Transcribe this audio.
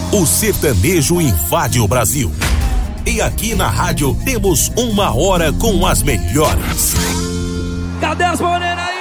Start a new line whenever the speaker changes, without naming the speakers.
O sertanejo invade o Brasil. E aqui na rádio temos 1 hora com as melhores.
Cadê as morenas aí?